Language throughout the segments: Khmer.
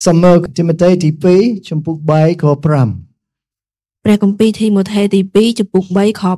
សំមើទីម៉ូថេទី2ចំពុក3ខ5 ព្រះគម្ពីរទីម៉ូថេទី2ចំពុក3ខ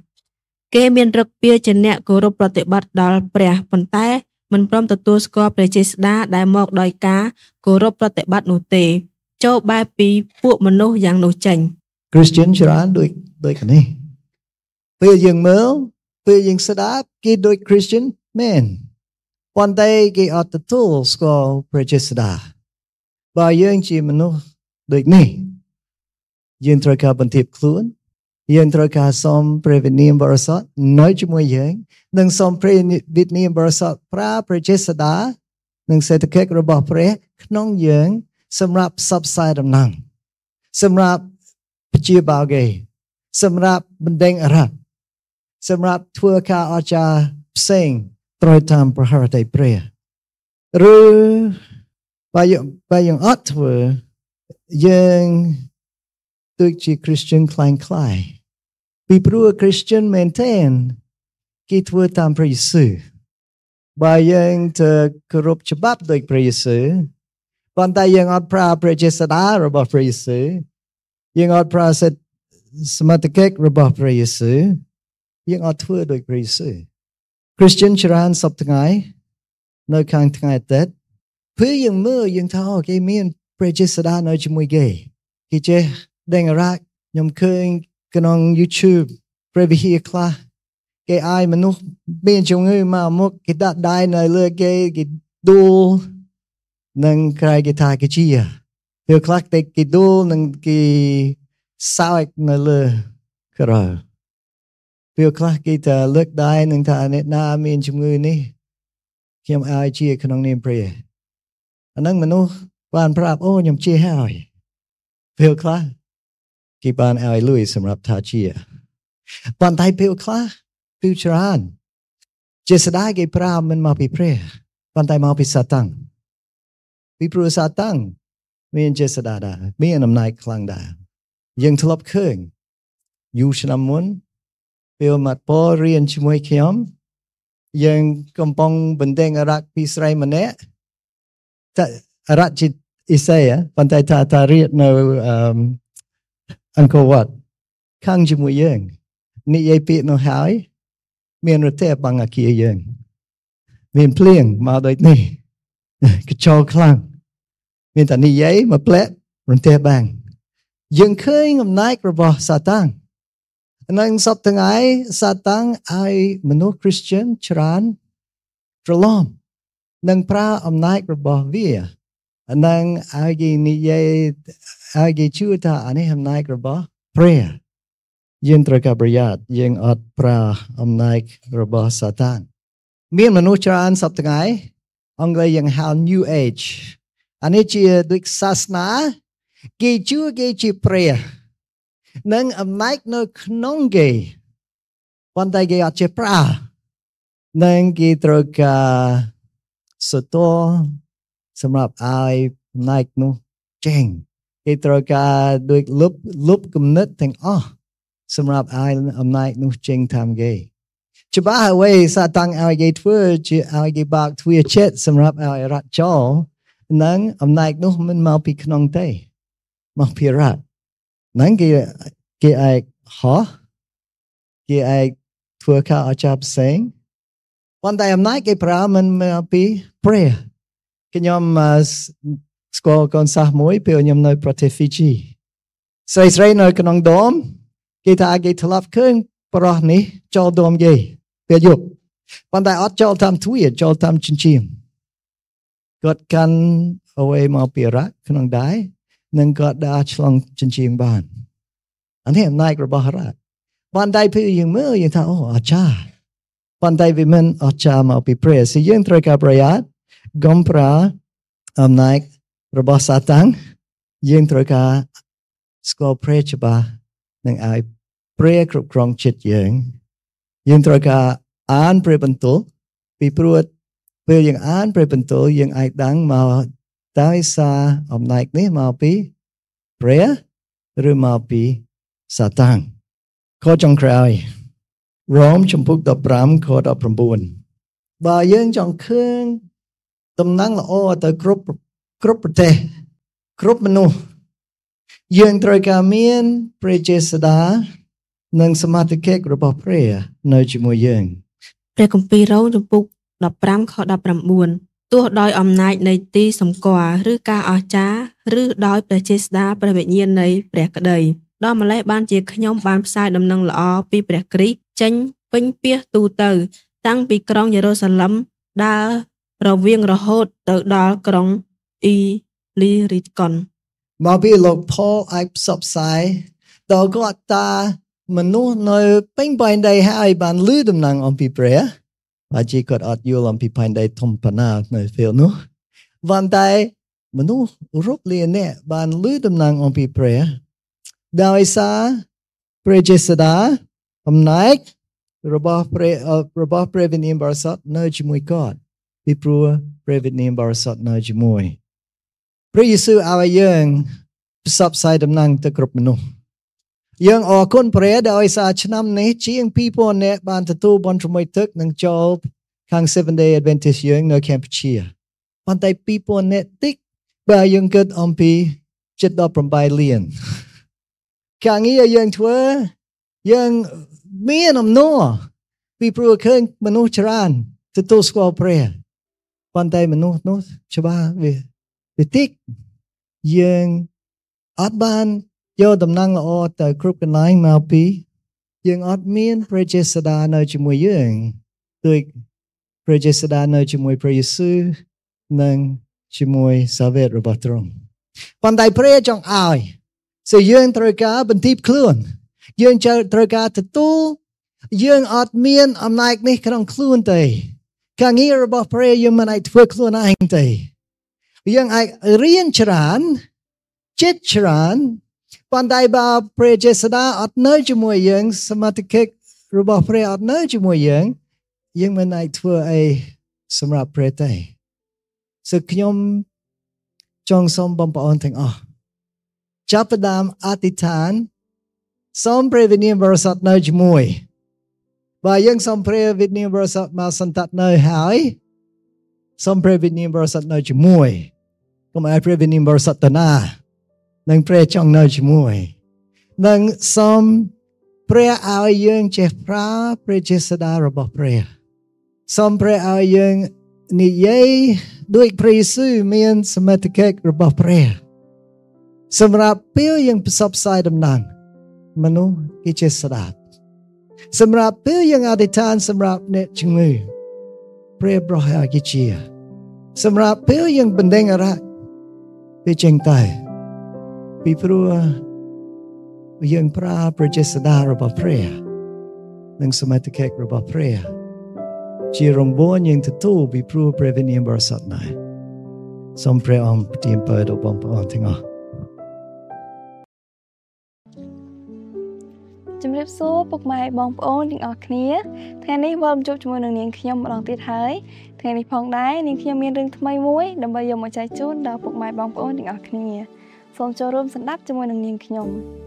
5គេមានឫកពាជាអ្នកគោរពប្រតិបត្តិដល់ព្រះប៉ុន្តែមិនព្រមទទួលស្គាល់ព្រះចេស្តាដែលមកដោយការគោរពប្រតិបត្តិនោះទេចូលបែបពីពួកមនុស្សយ៉ាងនោះចេញ Christian ច្រើនដូចនេះពេលយើងមើលពេលយើងស្ដាប់គេដូច Christian មែនប៉ុន្តែគេអត់ទទួលស្គាល់ព្រះចេស្តាបើយើងជាមនុស្សដូចនេះយើងត្រូវការបន្ទាបខ្លួនយើងត្រូវការសូមព្រះវិញ្ញាណបរិសុទ្ធនៅជាមួយយើងនិងសូមព្រះវិញ្ញាណបរិសុទ្ធប្រើព្រះចេស្តានិងសេដ្ឋកិច្ចរបស់ព្រះក្នុងយើងសម្រាប់ផ្សព្វផ្សាយដំណឹងសម្រាប់ព្យាបាលគេសម្រាប់បណ្ដេញអារក្សសម្រាប់ធ្វើការអស្ចារ្យផ្សេងត្រូវតាមព្រះហឫទ័យព្រះឬបើយើងអត់ធ្វើយើងដូចជា Christian ខ្លាំងពីព្រោះ Christian មែនទែនគេធ្វើតាមព្រះយេស៊ូវបើយើងទៅគោរពច្បាប់ដោយព្រះយេស៊ូវប៉ុន្តែយើងអត់ប្រើព្រះចេស្តារបស់ព្រះយេស៊ូវយើងអត់ប្រើសមត្ថកិច្ចរបស់ព្រះយេស៊ូវយើងអត់ធ្វើដោយព្រះយេស៊ូវ Christian ច្រើនសពថ្ងៃនៅខាងថ្ងៃអាទិត្យពេលយើងមើលយើងថាគេមានព្រះចេស្តានៅជាមួយគេចេះដេញអារក្សខ្ញុំឃើញក្នុង YouTube ព្រះវិហារខ្លះគេឲ្យមនុស្សមានជំងឺមកមុខគេដាក់ដៃនៅលើគេដួលនឹងក្រែគេថាគេជាពេលខ្លះគេដួលនឹងគេសើចនៅលើក្រៅពេលខ្លះគេថាលើកដៃនឹងថាអ្នកណាមានជំងឺនេះខ្ញុំឲ្យជាក្នុងនាមព្រះអានឹងមនុស្សបានប្រាប់អូខ្ញុំជាហើយពេលខ្លះគេបានឲ្យលុយសម្រាប់ថាជាប៉ុន្តែពេលខ្លះពេលច្រើនចេស្តាគេប្រើមិនមកពីព្រះប៉ុន្តែមកពីសាតាំងពីព្រោះសាតាំងមានចេស្តាដែរមានអំណាចខ្លាំងដែរយើងធ្លាប់ឃើញយូរឆ្នាំមុនពេលមកពររៀនជាមួយខ្ញុំយើងកំពុងបណ្ដេញអារក្សពីស្រីម្នាក់តែអារក្សជាអ៊ីសាប៉ុន្តែថារៀននៅអង្គរវត្តខាងជាមួយយើងនិយាយពាក្យនោះហើយមានរទេះបាំងអាគារយើងមានភ្លៀងមកដូចនេះកញ្ចក់ខ្លាំងមានតែនិយាយមកផ្លែរទេះបាំងយើងឃើញអំណាចរបស់សាតាំងនឹងសពថ្ងៃសាតាំងឲ្យមនុស្ស Christian ច្រើនច្រឡំនឹងប្រើអំណាចរបស់វានឹងឲ្យគេនិយាយឲ្យគេជឿថាអានេះអំណាចរបស់ព្រះយើងត្រូវការប្រយ័ត្នយើងអត់ប្រើអំណាចរបស់សាតាំងមានមនុស្សច្រើនសពថ្ងៃអង់គ្លេសយើងហៅ New Age អានេះជាដូចសាសនាគេជឿគេជាព្រះនឹងអំណាចនៅក្នុងគេប៉ុន្តែគេអត់ចេះប្រើនឹងគេត្រូវការសតរសម្រាប់ឲ្យអំណាចនោះចេញគេត្រូវការដូចលុបគំនិតទាំងអស់សម្រាប់ឲ្យអំណាចនោះចេញតាមគេច្បាស់ហើយសាតាំងឲ្យគេធ្វើជាឲ្យគេបាក់ទ្វារចិត្តសម្រាប់ឲ្យរត់ចោលនឹងអំណាចនោះមិនមកពីក្នុងទេមកពីរត់នឹងគេអាចហោះគេអាចធ្វើការអស្ចារ្យផ្សេងប៉ុន្តែអំណាចគេប្រើមិនមកពីព្រះខ្ញុំស្គាល់កូនសិស្សមួយពេលខ្ញុំនៅប្រទេសហ្វីជីស្រីនៅក្នុងដុំគេថាគេធ្លាប់ឃើញប្រុសនេះចូលដុំគេពេលយប់ប៉ុន្តែអត់ចូលតាមទ្វារចូលតាមជញ្ជាំងគាត់កាន់អ្វីមកពីរ៉ាក្នុងដៃនិងគាត់ដើរឆ្លងជញ្ជាំងបានអានេះអំណាចរបស់រ៉ាប៉ុន្តែពេលយើងមើលយើងថាអូអាចារ្យប៉ុន្តែវាមិនអស្ចារ្យមកពីព្រះsoយើងត្រូវការប្រយ័ត្នកុំប្រើអំណាចរបស់សាតាំងយើងត្រូវការស្គាល់ព្រះច្បាស់នឹងឲ្យព្រះគ្រប់គ្រងចិត្តយើងត្រូវការអានព្រះបន្ទូលពីព្រោះពេលយើងអានព្រះបន្ទូលយើងអាចដឹងមកតើសារអំណាចនេះមកពីព្រះឬមកពីសាតាំងខចុងក្រោយរ៉ូមចំពុក15ខ19បើយើងចង់ឃើញតំណែងល្អទៅគ្រប់ប្រទេសគ្រប់មនុស្សយើងត្រូវការមានព្រះចេស្តានិងសមត្ថកិច្ចរបស់ព្រះនៅជាមួយយើងព្រះគម្ពីររ៉ូមជំពូក15ខ19ទោះដោយអំណាចនៃទីសម្គាល់ឬការអស្ចារ្យឬដោយព្រះចេស្តាព្រះវិញ្ញាណនៃព្រះក្តីដល់ម្លេះបានជាខ្ញុំបានផ្សាយដំណឹងល្អពីព្រះគ្រីស្ទចេញពេញពាសទូទៅតាំងពីក្រុងយេរូសាឡឹមដើររវាងរហូតទៅដល់ក្រុងអ៊ីលីរីកុនមកពីលោកផលអាចផ្សព្វផ្សាយដល់គាត់តាមនុស្សនៅពេញផែនដីហើយបានឮដំណឹងអំពីព្រះហើយជាគាត់អត់យល់អំពីផែនដីធំប៉ុណ្ណានៅពេលនោះប៉ុន្តែមនុស្សរាប់លាននាក់បានឮដំណឹងអំពីព្រះដោយសារព្រះចេស្តាអំណាចរបស់ព្រះវិញ្ញាណបរិសុទ្ធនៅជាមួយគាត់ពីព្រោះព្រះវិញ្ញាណបរិសុទ្ធនៅជាមួយព្រះយេស៊ូវឲ្យយើងផ្សព្វផ្សាយដំណឹងទៅគ្រប់មនុស្សយើងអរគុណព្រះដោយសារឆ្នាំនេះជាង 2000 នាក់បានទទួលបន់ប្រមួយទឹកនិងចូលខាង Seven Day Adventist យើងនៅកម្ពុជាប៉ុន្តែ 2000 នាក់តិចបើយើងគិតអំពី7-8 លានការងារយើងធ្វើយើងមានអំណរពីព្រោះឃើញមនុស្សច្រើនទទួលស្គាល់ព្រះប៉ុន្តែមនុស្សនោះច្បាស់វាតិចយើងអត់បានយកដំណឹងល្អទៅគ្រប់កន្លែងមកពីយើងអត់មានព្រះចេស្តានៅជាមួយយើងដូចព្រះចេស្តានៅជាមួយព្រះយេស៊ូវនិងជាមួយសាវករបស់ទ្រង់ប៉ុន្តែព្រះចង់ឲ្យសូមយើងត្រូវការបន្ទាបខ្លួនយើងត្រូវការទទួលយើងអត់មានអំណាចនេះក្នុងខ្លួនទេការងាររបស់ព្រះយើងមិនអាចធ្វើខ្លួនឯងទេយើងអាចរៀនច្រើនចិត្តច្រើនប៉ុន្តែបើព្រះចេស្តាអត់នៅជាមួយយើងសមត្ថកិច្ចរបស់ព្រះអត់នៅជាមួយយើងមិនអាចធ្វើអីសម្រាប់ព្រះទេសូមខ្ញុំចង់សូមបងប្អូនទាំងអស់ចាប់ផ្ដើមអធិដ្ឋានសូមព្រះវិញ្ញាណបរិសុទ្ធនៅជាមួយបើយើងសូមព្រះវិញ្ញាណបរិសុទ្ធមកសន្តាក់នៅហើយសូមព្រះវិញ្ញាណបរិសុទ្ធនៅជាមួយកុំឲ្យព្រះវិញ្ញាណបរិសុទ្ធទៅណានឹងព្រះចង់នៅជាមួយនឹងសូមព្រះឲ្យយើងចេះប្រើព្រះចេស្តារបស់ព្រះសូមព្រះឲ្យយើងនិយាយដោយព្រះយេស៊ូវមានសមត្ថកិច្ចរបស់ព្រះសម្រាប់ពេលយើងផ្សព្វផ្សាយដំណឹងមនុស្សគេចេះស្ដាប់សម្រាប់ពេលយើងអធិដ្ឋានសម្រាប់អ្នកជំងឺព្រះប្រោះឲ្យគេជាសម្រាប់ពេលយើងបណ្ដេញអារក្សវាចេញតែពីព្រោះយើងប្រើព្រះចេស្តារបស់ព្រះនិងសមត្ថកិច្ចរបស់ព្រះជារង្វាន់យើងទទួលពីព្រោះព្រះវិញ្ញាណបរិសុទ្ធណាស់សូមព្រះអង្គប្រទានពរដល់បងប្អូនទាំងអស់ជំរាបសួរពុកម៉ែបងប្អូនទាំងអស់គ្នាថ្ងៃនេះវិលជួបជាមួយនឹងនាងខ្ញុំម្ដងទៀតហើយថ្ងៃនេះផងដែរនាងខ្ញុំមានរឿងថ្មីមួយដើម្បីយកមកចែកជូនដល់ពុកម៉ែបងប្អូនទាំងអស់គ្នាសូមចូលរួមស្ដាប់ជាមួយនឹងនាងខ្ញុំ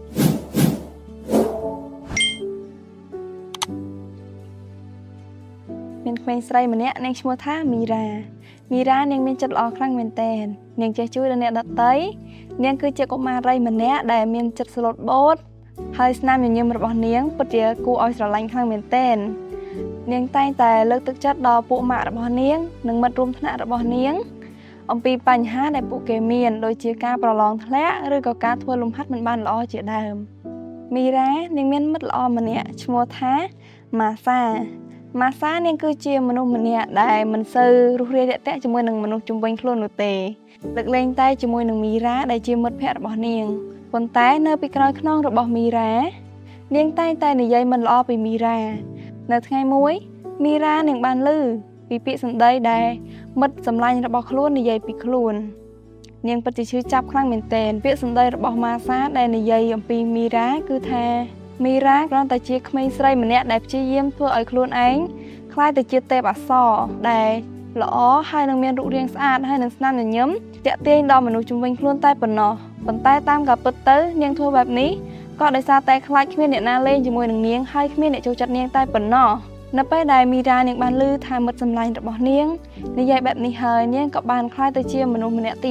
មានក្មេងស្រីម្នាក់នាងឈ្មោះថាមីរ៉ានាងមានចិត្តល្អខ្លាំងមែនទែននាងចេះជួយដល់អ្នកដទៃនាងគឺជាកុមារីម្នាក់ដែលមានចិត្តស្លូតបូតហើយស្នាមញញឹមរបស់នាងពិតជាគួរឲ្យស្រឡាញ់ខ្លាំងមែនទែននាងតែងតែលើកទឹកចិត្តដល់ពួកម៉ាក់របស់នាងនិងមិត្តរួមថ្នាក់របស់នាងអំពីបញ្ហាដែលពួកគេមានដូចជាការប្រឡងធ្លាក់ឬក៏ការធ្វើលំហាត់មិនបានល្អជាដើមមីរ៉ានាងមានមិត្តល្អម្នាក់ឈ្មោះថាម៉ាសានាងគឺជាមនុស្សម្នាក់ដែលមិនសូវរុះរាយរាក់ទាក់ជាមួយនឹងមនុស្សជុំវិញខ្លួននោះទេលើកលែងតែជាមួយនឹងមីរ៉ាដែលជាមិត្តភក្តិរបស់នាងប៉ុន្តែនៅពីក្រោយខ្នងរបស់មីរ៉ានាងតែងតែនិយាយមិនល្អពីមីរ៉ានៅថ្ងៃមួយមីរ៉ានាងបានឮពីពាក្យសម្ដីដែលមិត្តសម្លាញ់របស់ខ្លួននិយាយពីខ្លួននាងពិតជាឈឺចាប់ខ្លាំងមែនទែនពាក្យសម្ដីរបស់ម៉ាសាដែលនិយាយអំពីមីរ៉ាគឺថាមីរ៉ាគ្រាន់តែជាក្មេងស្រីម្នាក់ដែលព្យាយាមធ្វើឲ្យខ្លួនឯងក្លាយទៅជាទេពអប្សរដែលល្អហើយនឹងមានរូបរាងស្អាតហើយនឹងស្នាមញញឹមទាក់ទាញដល់មនុស្សជុំវិញខ្លួនតែប៉ុណ្ណោះប៉ុន្តែតាមការពិតទៅនាងធ្វើបែបនេះក៏ដោយសារតែខ្លាចគ្មានអ្នកណាលេងជាមួយនឹងនាងហើយគ្មានអ្នកចូលចិត្តនាងតែប៉ុណ្ណោះនៅពេលដែលមីរ៉ានាងបានឮថាមិត្តសម្លាញ់របស់នាងនិយាយបែបនេះហើយនាងក៏បានខ្លាចទៅជាមនុស្សម្នាក់ទៀត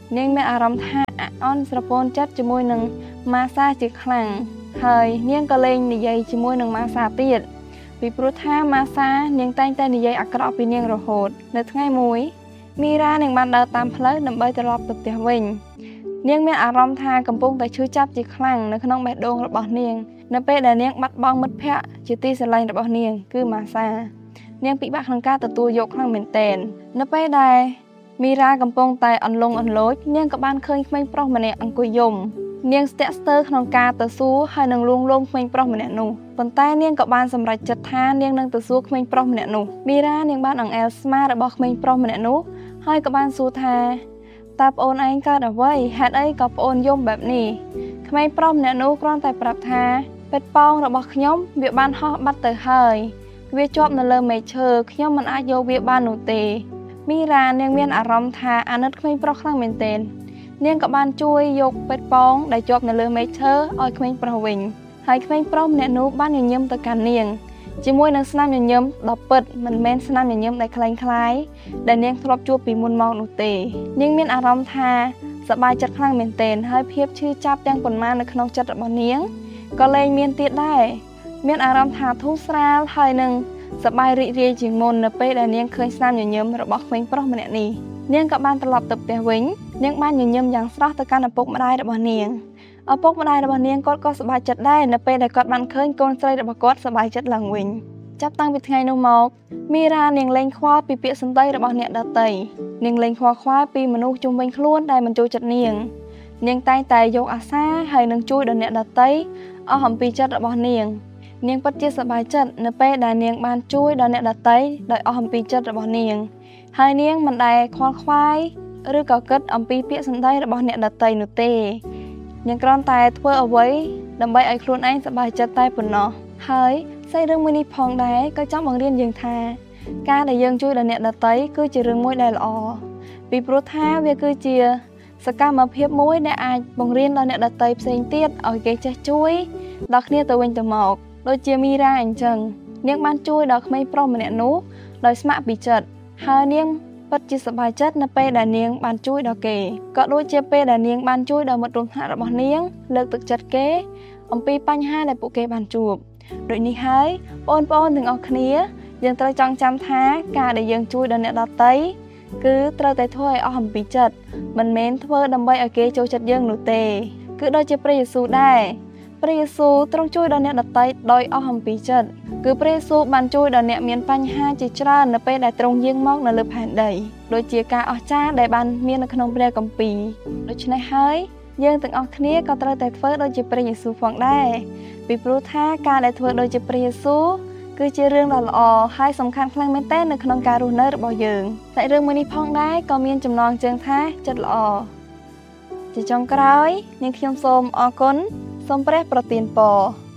នាងមានអារម្មណ៍ថាអន់ស្រពោនចិត្តជាមួយនឹងម៉ាសាជាខ្លាំងហើយនាងក៏លែងនិយាយជាមួយនឹងម៉ាសាទៀតពីព្រោះថាម៉ាសានាងតែងតែនិយាយអាក្រក់ពីនាងរហូតនៅថ្ងៃមួយមីរ៉ានាងបានដើរតាមផ្លូវដើម្បីត្រឡប់ទៅផ្ទះវិញនាងមានអារម្មណ៍ថាកំពុងតែឈឺចាប់ជាខ្លាំងនៅក្នុងបេះដូងរបស់នាងនៅពេលដែលនាងបាត់បង់មិត្តភ័ក្តិជាទីស្រឡាញ់របស់នាងគឺម៉ាសានាងពិបាកក្នុងការទទួលយកខ្លាំងមែនទែននៅពេលដែលមីរ៉ាកំពុងតែអន្លង់អន្លោចនាងក៏បានឃើញក្មេងប្រុសម្នាក់អង្គុយយំនាងស្ទាក់ស្ទើរក្នុងការទៅសួរហើយនឹងលួងលោមក្មេងប្រុសម្នាក់នោះប៉ុន្តែនាងក៏បានសម្រេចចិត្តថានាងនឹងទៅសួរក្មេងប្រុសម្នាក់នោះមីរ៉ានាងបានអង្អែលស្មារបស់ក្មេងប្រុសម្នាក់នោះហើយក៏បានសួរថាតើប្អូនឯងកើតអ្វីហេតុអីក៏ប្អូនយំបែបនេះក្មេងប្រុសម្នាក់នោះគ្រាន់តែប្រាប់ថាពេទ្យប៉ោងរបស់ខ្ញុំវាបានហោះបាត់ទៅហើយវាជាប់នៅលើមែកឈើខ្ញុំមិនអាចយកវាបាននោះទេមីរ៉ានាងមានអារម្មណ៍ថាអាណិតក្មេងប្រុសខ្លាំងមែនទែននាងក៏បានជួយយកពេទ្យប៉ោងដែលជាប់នៅលើមែកឈើឲ្យក្មេងប្រុសវិញហើយក្មេងប្រុសម្នាក់នោះបានញញឹមទៅកាន់នាងជាមួយនឹងស្នាមញញឹមដ៏ពិតមិនមែនស្នាមញញឹមដែលក្លែងក្លាយដែលនាងធ្លាប់ជួបពីមុនមកនោះទេនាងមានអារម្មណ៍ថាសប្បាយចិត្តខ្លាំងមែនទែនហើយភាពឈឺចាប់ទាំងប៉ុន្មាននៅក្នុងចិត្តរបស់នាងក៏លែងមានទៀតដែរមានអារម្មណ៍ថាធូរស្រាលហើយនឹងសប្បាយរីករាយជាងមុននៅពេលដែលនាងឃើញស្នាមញញឹមរបស់ក្មេងប្រុសម្នាក់នេះនាងក៏បានត្រឡប់ទៅផ្ទះវិញនាងបានញញឹមយ៉ាងស្រស់ទៅកាន់ឪពុកម្ដាយរបស់នាងឪពុកម្ដាយរបស់នាងគាត់ក៏សប្បាយចិត្តដែរនៅពេលដែលគាត់បានឃើញកូនស្រីរបស់គាត់សប្បាយចិត្តឡើងវិញចាប់តាំងពីថ្ងៃនោះមកមីរ៉ានាងលែងខ្វល់ពីពាក្យសម្ដីរបស់អ្នកដទៃនាងលែងខ្វល់ពីមនុស្សជុំវិញខ្លួនដែលមិនចូលចិត្តនាងតែងតែយកអាសាហើយនឹងជួយដល់អ្នកដទៃអស់អំពីចិត្តរបស់នាងពិតជាសប្បាយចិត្តនៅពេលដែលនាងបានជួយដល់អ្នកដទៃដោយអស់អំពីចិត្តរបស់នាងហើយនាងមិនដែលខ្វល់ខ្វាយឬក៏គិតអំពីពាក្យសម្ដីរបស់អ្នកដទៃនោះទេនាងគ្រាន់តែធ្វើអ្វីដើម្បីឲ្យខ្លួនឯងសប្បាយចិត្តតែប៉ុណ្ណោះហើយសាច់រឿងមួយនេះផងដែរក៏ចង់បង្រៀនយើងថាការដែលយើងជួយដល់អ្នកដទៃគឺជារឿងមួយដែលល្អពីព្រោះថាវាគឺជាសកម្មភាពមួយដែលអាចបង្រៀនដល់អ្នកដទៃផ្សេងទៀតឲ្យគេចេះជួយដល់គ្នាទៅវិញទៅមកដូចជាមីរ៉ាអញ្ចឹងនាងបានជួយដល់ក្មេងប្រុសម្នាក់នោះដោយស្ម័គ្រពីចិត្តហើយនាងពិតជាសប្បាយចិត្តនៅពេលដែលនាងបានជួយដល់គេក៏ដូចជាពេលដែលនាងបានជួយដល់មិត្តរួមថ្នាក់របស់នាងលើកទឹកចិត្តគេអំពីបញ្ហាដែលពួកគេបានជួបដូចនេះហើយបងប្អូនទាំងអស់គ្នាយើងត្រូវចងចាំថាការដែលយើងជួយដល់អ្នកដទៃគឺត្រូវតែធ្វើឲ្យអស់អំពីចិត្តមិនមែនធ្វើដើម្បីឲ្យគេចូលចិត្តយើងនោះទេគឺដូចជាព្រះយេស៊ូវដែរព្រះយេស៊ូវទ្រង់ជួយដល់អ្នកដទៃដោយអស់អំពីចិត្តគឺព្រះយេស៊ូវបានជួយដល់អ្នកមានបញ្ហាជាច្រើននៅពេលដែលទ្រង់យាងមកនៅលើផែនដីដូចជាការអស្ចារ្យដែលបានមាននៅក្នុងព្រះគម្ពីរដូច្នេះហើយយើងទាំងអស់គ្នាក៏ត្រូវតែធ្វើដូចជាព្រះយេស៊ូវផងដែរពីព្រោះថាការដែលធ្វើដូចជាព្រះយេស៊ូវគឺជារឿងដ៏ល្អហើយសំខាន់ខ្លាំងមែនទែននៅក្នុងការរស់នៅរបស់យើងតែរឿងមួយនេះផងដែរក៏មានចំណងជើងថាចិត្តល្អជាចុងក្រោយនាងខ្ញុំសូមអរគុណសូមព្រះប្រទានពរ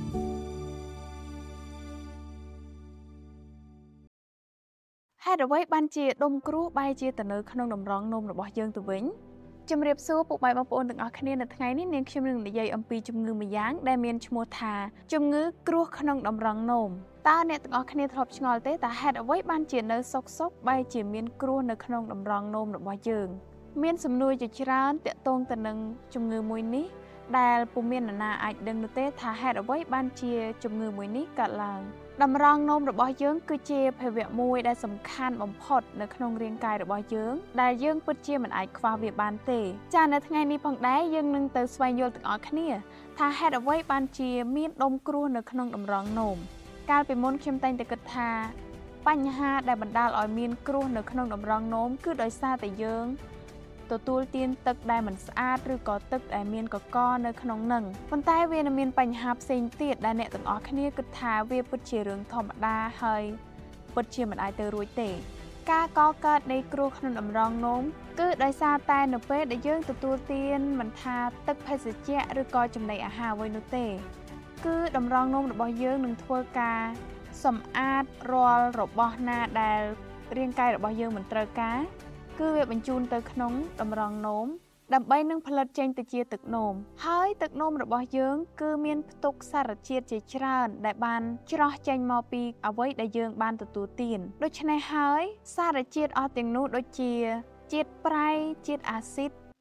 ហេតុអ្វីបានជាដុំគ្រោះបែរជាទៅនៅក្នុងតម្រងនោមរបស់យើងទៅវិញជំរាបសួរពុកម៉ែបងប្អូនទាំងអស់គ្នានៅថ្ងៃនេះនាងខ្ញុំនឹងនិយាយអំពីជំងឺមួយយ៉ាងដែលមានឈ្មោះថាជំងឺគ្រោះក្នុងតម្រងនោមតើអ្នកទាំងអស់គ្នាធ្លាប់ឆ្ងល់ទេតើហេតុអ្វីបានជានៅសុកបែរជាមានគ្រោះនៅក្នុងតម្រងនោមរបស់យើងមានសំណួរជាច្រើនទាក់ទងទៅនឹងជំងឺមួយនេះដែលពុំមាននរណាអាចដឹងនោះទេថាហេតុអ្វីបានជាជំងឺមួយនេះកើតឡើងតម្រងនោមរបស់យើងគឺជាភាវៈមួយដែលសំខាន់បំផុតនៅក្នុងរាងកាយរបស់យើងដែលយើងពិតជាមិនអាចខ្វះវាបានទេចានៅថ្ងៃនេះផងដែរយើងនឹងទៅស្វែងយល់ទាំងអស់គ្នាថាហេតុអ្វីបានជាមានដុំគ្រោះនៅក្នុងតម្រងនោមកាលពីមុនខ្ញុំតែងតែគិតថាបញ្ហាដែលបណ្ដាលឲ្យមានគ្រោះនៅក្នុងតម្រងនោមគឺដោយសារតែយើងទទួលទានទឹកដែលមិនស្អាតឬក៏ទឹកដែលមានកកនៅក្នុងនឹងប៉ុន្តែវានៅមានបញ្ហាផ្សេងទៀតដែលអ្នកទាំងអស់គ្នាគិតថាវាពិតជារឿងធម្មតាហើយពិតជាមិនអាចទៅរួចទេការកកើតនៃគ្រោះក្នុងតម្រងនោមគឺដោយសារតែនៅពេលដែលយើងទទួលទានមិនថាទឹកភេសជ្ជៈឬក៏ចំណីអាហារអ្វីនោះទេគឺតម្រងនោមរបស់យើងនឹងធ្វើការសម្អាតរាល់របស់ណាដែលរាងកាយរបស់យើងមិនត្រូវការគឺវាបញ្ជូនទៅក្នុងតម្រងនោមដើម្បីនឹងផលិតចេញទៅជាទឹកនោមហើយទឹកនោមរបស់យើងគឺមានផ្ទុកសារជាតិជាច្រើនដែលបានច្រោះចេញមកពីអ្វីដែលយើងបានទទួលទានដូច្នេះហើយសារជាតិអស់ទាំងនោះដូចជាជាតិប្រៃជាតិអាស៊ីត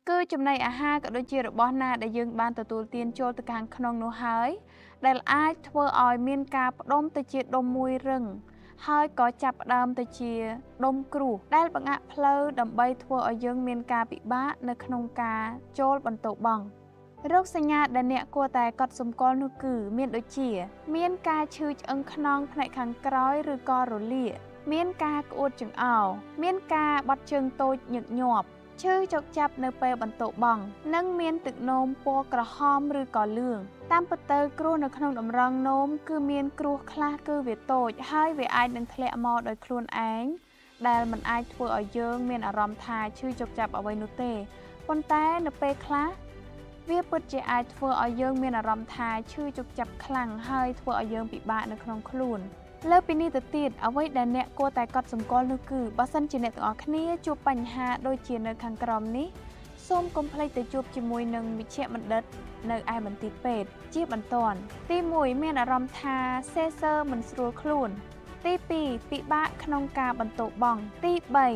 គឺចំណីអាហារក៏ដូចជារបស់ណាដែលយើងបានទទួលទានចូលទៅខាងក្នុងនោះហើយដែលអាចធ្វើឲ្យមានការផ្ដុំទៅជាដុំមួយរឹងហើយក៏ចាប់ផ្ដើមទៅជាដុំគ្រោះដែលបង្អាក់ផ្លូវដើម្បីធ្វើឲ្យយើងមានការពិបាកនៅក្នុងការចូលបន្ទោបង់រោគសញ្ញាដែលអ្នកគួរតែកត់សម្គាល់នោះគឺមានដូចជាមានការឈឺឆ្អឹងខ្នងផ្នែកខាងក្រោយឬក៏រលាកមានការក្អួតចង្អោរមានការបត់ជើងតូចញឹកញាប់ឈឺចុកចាប់នៅពេលបន្ទោបង់និងមានទឹកនោមពណ៌ក្រហមឬក៏លឿងតាមពិតទៅគ្រោះនៅក្នុងតម្រងនោមគឺមានគ្រោះខ្លះគឺវាតូចហើយវាអាចនឹងធ្លាក់មកដោយខ្លួនឯងដែលមិនអាចធ្វើឲ្យយើងមានអារម្មណ៍ថាឈឺចុកចាប់អ្វីនោះទេប៉ុន្តែនៅពេលខ្លះវាពិតជាអាចធ្វើឲ្យយើងមានអារម្មណ៍ថាឈឺចុកចាប់ខ្លាំងហើយធ្វើឲ្យយើងពិបាកនៅក្នុងខ្លួនលើពីនេះទៅទៀតអ្វីដែលអ្នកគួរតែកត់សម្គាល់នោះគឺបើសិនជាអ្នកទាំងអស់គ្នាជួបបញ្ហាដូចជានៅខាងក្រោមនេះសូមកុំភ្លេចទៅជួបជាមួយនឹងវិជ្ជបណ្ឌិតនៅឯមន្ទីរពេទ្យជាបន្ទាន់ទី1មានអារម្មណ៍ថាសេសើមិនស្រួលខ្លួនទី2ពិបាកក្នុងការបន្ទោបង់ទី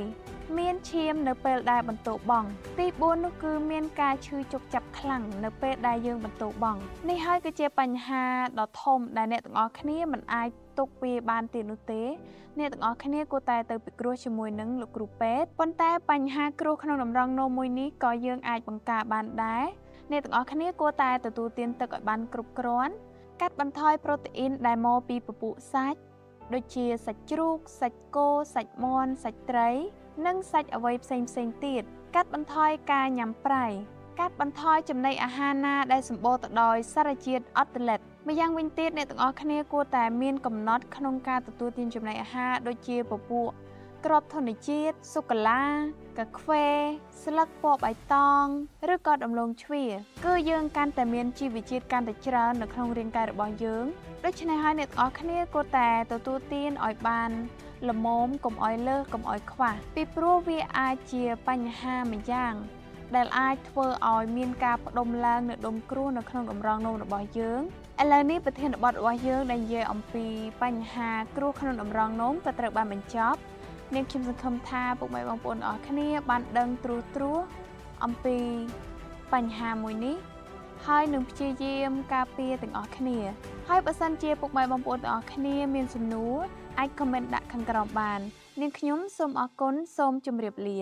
3មានឈាមនៅពេលដែលបន្ទោបង់ទី4នោះគឺមានការឈឺជុកចាប់ខ្លាំងនៅពេលដែលយើងបន្ទោបង់នេះហើយគឺជាបញ្ហាដ៏ធំដែលអ្នកទាំងអស់គ្នាមិនអាចទុកវាបានទៀតនោះទេអ្នកទាំងអស់គ្នាគួរតែទៅពិគ្រោះជាមួយនឹងលោកគ្រូពេទ្យប៉ុន្តែបញ្ហាគ្រោះក្នុងតម្រងនោមមួយនេះក៏យើងអាចបង្ការបានដែរអ្នកទាំងអស់គ្នាគួរតែទទួលទានទឹកឲ្យបានគ្រប់គ្រាន់កាត់បន្ថយប្រូតេអ៊ីនដែលមកពីពពួកសាច់ដូចជាសាច់ជ្រូកសាច់គោសាច់មាន់សាច់ត្រីនិងសាច់អ្វីផ្សេងទៀតកាត់បន្ថយការញ៉ាំប្រៃកាត់បន្ថយចំណីអាហារណាដែលសម្បូរទៅដោយសារជាតិអត់ឡេតម្យ៉ាងវិញទៀតអ្នកទាំងអស់គ្នាគួរតែមានកំណត់ក្នុងការទទួលទានចំណីអាហារដូចជាពពួកគ្រាប់ធញ្ញជាតិសូកូឡាកាហ្វេស្លឹកពណ៌បៃតងឬក៏ដំឡូងជ្វាគឺយើងកាន់តែមានជីវជាតិកាន់តែច្រើននៅក្នុងរាងកាយរបស់យើងដូច្នេះហើយអ្នកទាំងអស់គ្នាគួរតែទទួលទានឲ្យបានល្មមកុំឲ្យលើសកុំឲ្យខ្វះពីព្រោះវាអាចជាបញ្ហាមួយយ៉ាងដែលអាចធ្វើឲ្យមានការផ្ដុំឡើងនៅដុំគ្រោះនៅក្នុងតម្រងនោមរបស់យើងឥឡូវនេះប្រធានបទរបស់យើងដែលនិយាយអំពីបញ្ហាគ្រោះក្នុងតម្រងនោមក៏ត្រូវបានបញ្ចប់នាងខ្ញុំសង្ឃឹមថាពុកម៉ែបងប្អូនទាំងអស់គ្នាបានដឹងត្រួសអំពីបញ្ហាមួយនេះហើយនឹងព្យាយាមការពារទាំងអស់គ្នាហើយបើសិនជាពុកម៉ែបងប្អូនទាំងអស់គ្នាមានសំណួរអាច comment ដាក់ខាងក្រោមបាននាងខ្ញុំសូមអរគុណសូមជម្រាបលា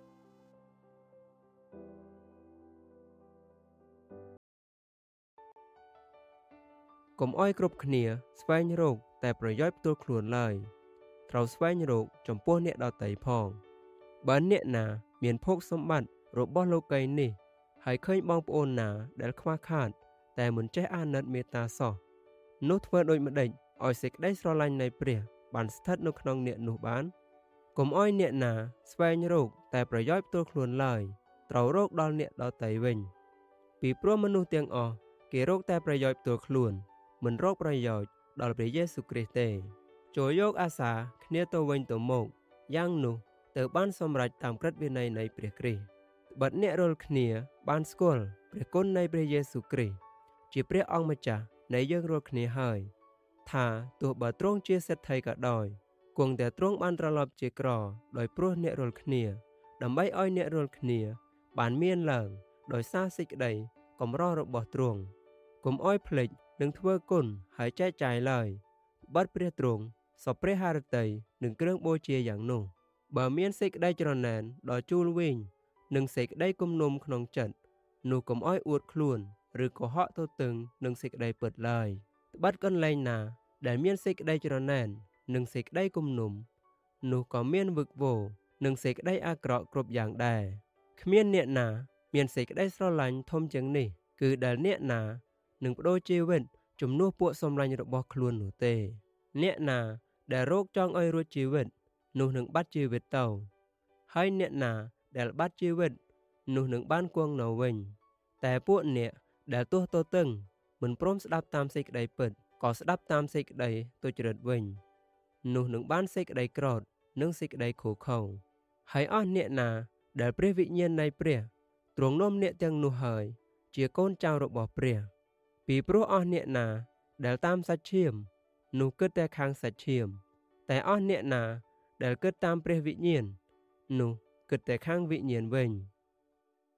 កុំអោយគ្រប់គ្នាស្វែងរកតែប្រយោជន៍ផ្ទាល់ខ្លួនឡើយត្រូវស្វែងរកចំពោះអ្នកដទៃផងបើអ្នកណាមានភោគសម្បត្តិរបស់លោកីយ៍នេះហើយឃើញបងប្អូនណាដែលខ្វះខាតតែមិនចេះអាណិតមេត្តាសោះនោះធ្វើដូចម្ដេចឲ្យសេចក្តីស្រឡាញ់នៃព្រះបានស្ថិតនៅក្នុងអ្នកនោះបានកុំអោយអ្នកណាស្វែងរកតែប្រយោជន៍ផ្ទាល់ខ្លួនឡើយត្រូវរកដល់អ្នកដទៃវិញពីព្រោះមនុស្សទាំងអស់គេរកតែប្រយោជន៍ផ្ទាល់ខ្លួនមិនរកប្រយោជន៍ដល់ព្រះយេស៊ូវគ្រីស្ទទេចូលយកអាសាគ្នាទៅវិញទៅមកយ៉ាងនោះទៅបានសម្រេចតាមក្រឹតវិន័យនៃព្រះគ្រីស្ទបើអ្នករាល់គ្នាបានស្គាល់ព្រះគុណនៃព្រះយេស៊ូវគ្រីស្ទជាព្រះអង្គម្ចាស់នៃយើងរាល់គ្នាហើយថាទោះបើទ្រង់ជាសេដ្ឋីក៏ដោយគង់តែទ្រង់បានត្រឡប់ជាក្រដោយព្រោះអ្នករាល់គ្នាដើម្បីឲ្យអ្នករាល់គ្នាបានមានឡើងដោយសារសេចក្តីកម្ររបស់ទ្រង់កុំអោយភ្លេចនឹងធ្វើគុណហើយចែកចាយឡើយបាត់ព្រះទ្រង់សពព្រះハរតីនឹងគ្រឿងបូជាយ៉ាងនោះបើមានសេចក្តីច្រណែនដ៏ជូរវិញនិងសេចក្តីគំនុំក្នុងចិត្តនោះកុំអោយអួតខ្លួនឬកុហកទទឹងនឹងសេចក្តីពិតឡើយត្បិតកន្លែងណាដែលមានសេចក្តីច្រណែននិងសេចក្តីគំនុំនោះក៏មានវឹកវរនិងសេចក្តីអាក្រក់គ្រប់យ៉ាងដែរគ្មានអ្នកណាមានសេចក្តីស្រឡាញ់ធំជាងនេះគឺដែលអ្នកណានឹងបដូរជីវិតជំនួសពួកសម្លាញ់របស់ខ្លួននោះទេអ្នកណាដែលរកចង់ឲ្យរួចជីវិតនោះនឹងបាត់ជីវិតទៅហើយអ្នកណាដែលបាត់ជីវិតនោះនឹងបានគង់នៅវិញតែពួកអ្នកដែលទោះទទឹងមិនព្រមស្ដាប់តាមសេចក្តីពិតក៏ស្ដាប់តាមសេចក្តីទុច្ចរិតវិញនោះនឹងបានសេចក្តីក្រោធនិងសេចក្តីខូខើហើយអស់អ្នកណាដែលព្រះវិញ្ញាណនៃព្រះទ្រង់នាំអ្នកទាំងនោះហើយជាកូនចៅរបស់ព្រះពីព្រោះអស់អ្នកណាដែលតាមសាច់ឈាមនោះគិតតែខាងសាច់ឈាមតែអស់អ្នកណាដែលគិតតាមព្រះវិញ្ញាណនោះគិតតែខាងវិញ្ញាណវិញ